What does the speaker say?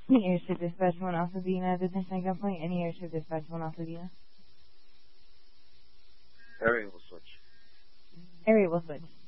Any airship dispatch 1 off of the United National Gunpoint. Any airship dispatch 1 off of the United. Area will switch. Area will switch.